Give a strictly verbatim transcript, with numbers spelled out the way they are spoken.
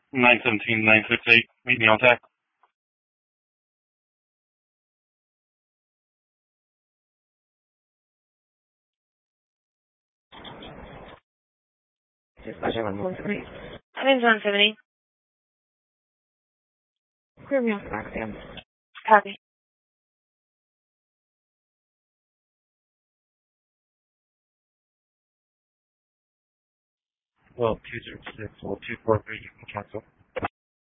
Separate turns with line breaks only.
nine seventeen nine six eight. Meet me on tack.
Dispatch one one three.
I think it's one seventy.
Clear me off the back, Sam.
Copy.
Well, two zero six, well, two four three, you can cancel.